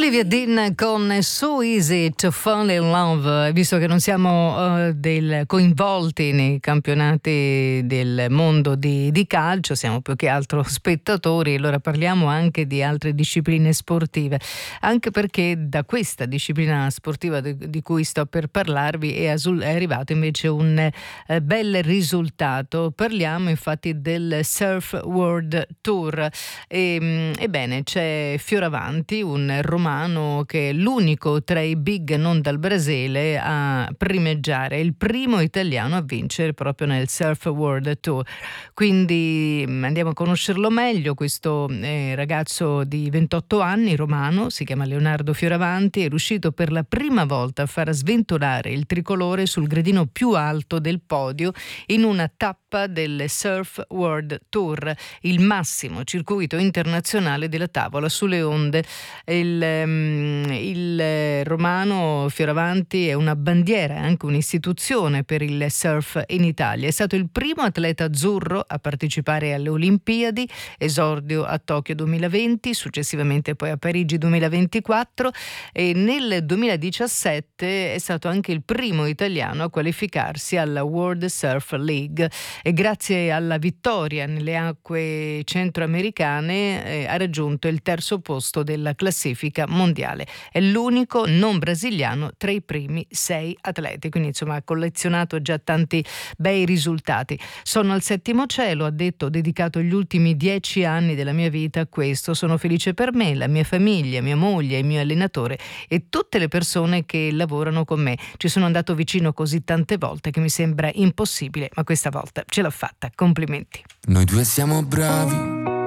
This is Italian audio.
Olivia Dean con So Easy to Fall in Love. Visto che non siamo coinvolti nei campionati del mondo di calcio, siamo più che altro spettatori, allora parliamo anche di altre discipline sportive, anche perché da questa disciplina sportiva di cui sto per parlarvi è arrivato invece un bel risultato. Parliamo infatti del Surf World Tour. Ebbene, c'è Fioravanti, un romano che è l'unico tra i big non dal Brasile a primeggiare, è il primo italiano a vincere proprio nel Surf World Tour. Quindi andiamo a conoscerlo meglio. Questo ragazzo di 28 anni, romano, si chiama Leonardo Fioravanti, è riuscito per la prima volta a far sventolare il tricolore sul gradino più alto del podio in una tappa del Surf World Tour, il massimo circuito internazionale della tavola sulle onde. Il romano Fioravanti è una bandiera, anche un'istituzione per il surf in Italia. È stato il primo atleta azzurro a partecipare alle Olimpiadi, esordio a Tokyo 2020, successivamente poi a Parigi 2024, e nel 2017 è stato anche il primo italiano a qualificarsi alla World Surf League e grazie alla vittoria nelle acque centroamericane ha raggiunto il terzo posto della classifica mondiale. È l'unico non brasiliano tra i primi 6 atleti, quindi insomma ha collezionato già tanti bei risultati. Sono al settimo cielo, ha detto, ho dedicato gli ultimi 10 anni della mia vita a questo, sono felice per me, la mia famiglia, mia moglie, il mio allenatore e tutte le persone che lavorano con me. Ci sono andato vicino così tante volte che mi sembra impossibile, ma questa volta ce l'ho fatta. Complimenti. Noi due siamo bravi